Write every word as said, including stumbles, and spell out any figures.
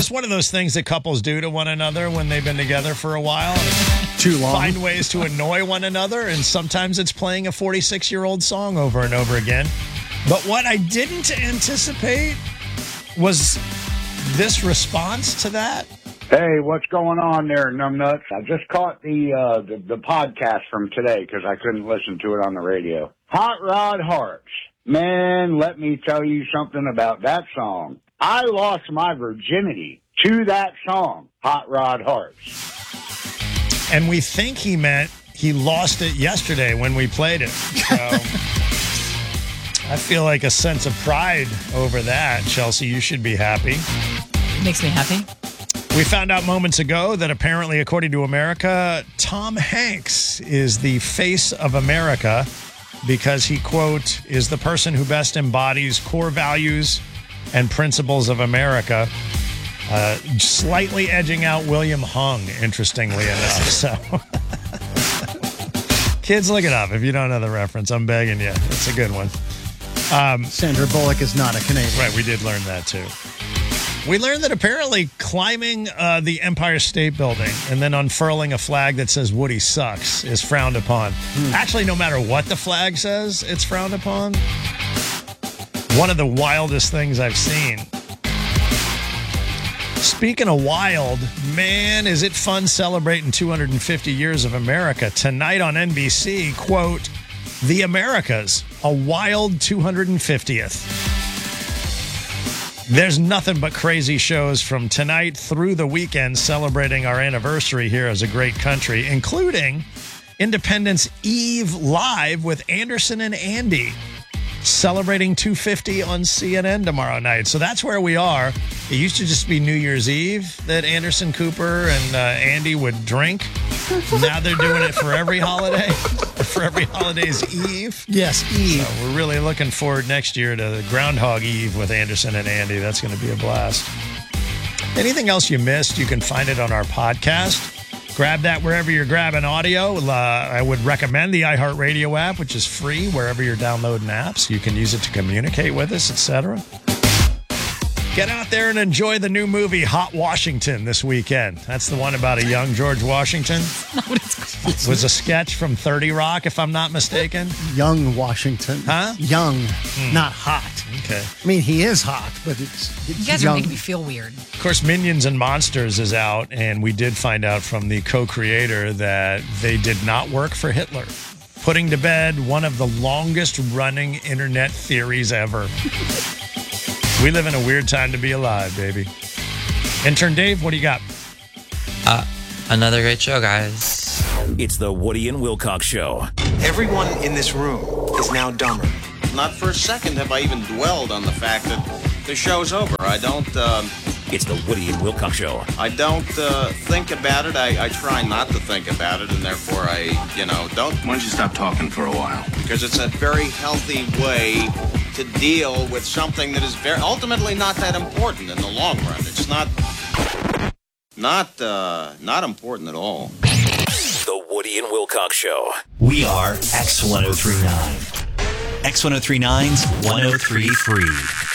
Just one of those things that couples do to one another when they've been together for a while. Too long. Find ways to annoy one another, and sometimes it's playing a forty-six-year-old song over and over again. But what I didn't anticipate was this response to that. Hey, what's going on there, numbnuts? I just caught the uh, the, the podcast from today because I couldn't listen to it on the radio. Hot Rod Hearts. Man, let me tell you something about that song. I lost my virginity to that song, Hot Rod Hearts. And we think he meant he lost it yesterday when we played it. So I feel like a sense of pride over that. Chelsea, you should be happy. Makes me happy. We found out moments ago that apparently, according to America, Tom Hanks is the face of America because he, quote, is the person who best embodies core values and principles of America, uh, slightly edging out William Hung, interestingly enough. So, kids, look it up if you don't know the reference. I'm begging you. It's a good one. Um, Sandra Bullock is not a Canadian. Right, we did learn that too. We learned that apparently climbing uh, the Empire State Building and then unfurling a flag that says Woody sucks is frowned upon. Hmm. Actually, no matter what the flag says, it's frowned upon. One of the wildest things I've seen. Speaking of wild, man, is it fun celebrating two hundred fifty years of America. Tonight on N B C, quote, The Americas, a wild two hundred fiftieth. There's nothing but crazy shows from tonight through the weekend celebrating our anniversary here as a great country, including Independence Eve Live with Anderson and Andy, celebrating two fifty on C N N tomorrow night. So that's where we are. It used to just be New Year's Eve that Anderson Cooper and uh, Andy would drink. Now they're doing it for every holiday, for every holiday's Eve. Yes, Eve. So we're really looking forward next year to the Groundhog Eve with Anderson and Andy. That's going to be a blast. Anything else you missed, you can find it on our podcast. Grab that wherever you're grabbing audio. Uh, I would recommend the iHeartRadio app, which is free wherever you're downloading apps. You can use it to communicate with us, et cetera. Get out there and enjoy the new movie Hot Washington this weekend. That's the one about a young George Washington. Not what it's called. It was a sketch from thirty Rock, if I'm not mistaken. Young Washington. Huh? Young, Mm. not hot. Okay. I mean, he is hot, but it's, it's You guys young. are making me feel weird. Of course, Minions and Monsters is out, and we did find out from the co-creator that they did not work for Hitler, putting to bed one of the longest-running internet theories ever. We live in a weird time to be alive, baby. Intern Dave, what do you got? Uh, another great show, guys. It's the Woody and Wilcox Show. Everyone in this room is now dumber. Not for a second have I even dwelled on the fact that the show's over. I don't, uh, It's the Woody and Wilcox Show. I don't uh, think about it. I, I try not to think about it, and therefore I, you know, don't. Why don't you stop talking for a while? Because it's a very healthy way to deal with something that is very ultimately not that important in the long run. It's not, not, uh, not important at all. The Woody and Wilcox Show. We are X ten thirty-nine. X ten thirty-nine's one oh three point three.